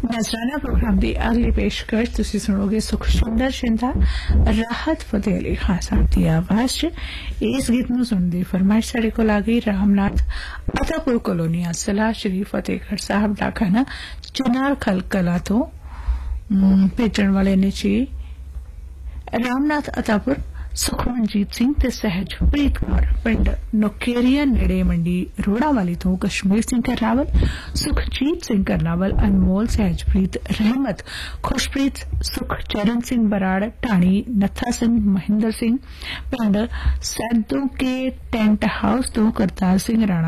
नजराना प्रोग्राम की अगली पेशकश तुसी सुनोगे सुखशिंदर शिंदा राहत फतेह अली खान साहब की आवाज च। इस गीत नूं सुनने दी फरमाइश साडे कोल आ गई रामनाथ अतापुर कॉलोनी असला श्री फतेहगढ़ साहब दा खाना चनार खलकला तो भेजण वाले ने जी रामनाथ अतापुर सुखमनजीत सिंह ते सहजप्रीत कौर पिंड नौकेरिया नेड़े मंडी रोड़ा वाली तो कश्मीर सिंह करनावल सुखजीत सिंह करनावल अनमोल सहजप्रीत रहमत खुशप्रीत सुखचरण सिंह बराड़ ढाणी नत्था सिंह महेंद्र सिंह पिंड सैदों के टेंट हाउस तो करतार सिंह राणा